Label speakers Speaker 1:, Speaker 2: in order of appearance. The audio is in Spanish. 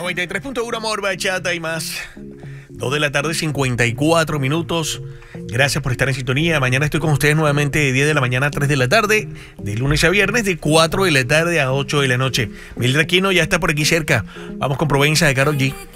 Speaker 1: 93.1 Amor, Bachata y más. 2 de la tarde, 54 minutos. Gracias por estar en sintonía. Mañana estoy con ustedes nuevamente de 10 de la mañana a 3 de la tarde, de lunes a viernes, de 4 de la tarde a 8 de la noche. Mildred Aquino ya está por aquí cerca. Vamos con Provenza de Karol G.